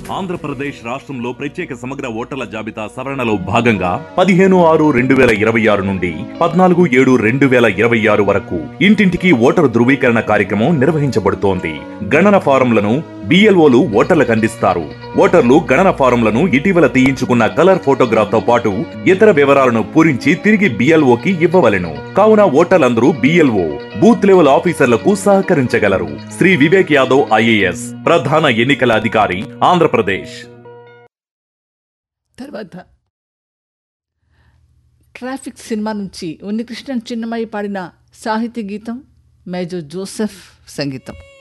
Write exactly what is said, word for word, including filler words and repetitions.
ఆంధ్రప్రదేశ్ రాష్ట్రంలో ప్రత్యేక సమగ్ర ఓటర్ల జాబితా సవరణలో భాగంగా పదిహేను ఆరు రెండు వేల ఇరవై ఆరు నుండి పద్నాలుగు ఏడు రెండు వేల ఇరవై ఆరు వరకు ఇంటింటికి ఓటరు ధృవీకరణ కార్యక్రమం నిర్వహించబడుతోంది. గణన ఫారంలను బిఎల్ఓలు ఓటర్లకు అందిస్తారు. ఓటర్లు గణన ఫారంలను ఇటీవల తీయించుకున్న కలర్ ఫోటోగ్రాఫ్ తో పాటు ఇతర వివరాలను పూరించి తిరిగి బిఎల్ఓకి ఇవ్వవలెను. కావున ఓటర్లందరూ బిఎల్ఓ బూత్ లెవెల్ ఆఫీసర్లకు సహకరించగలరు. శ్రీ వివేక్ యాదవ్ ఐఏఎస్ ప్రధాన ఎన్నికల అధికారి, ఆంధ్రప్రదేశ్. తర్వాత ట్రాఫిక్ సినిమా నుంచి ఉన్నికృష్ణన్ చిన్నమయ్య పాడిన సాహితీ గీతం, మేజర్ జోసెఫ్ సంగీతం.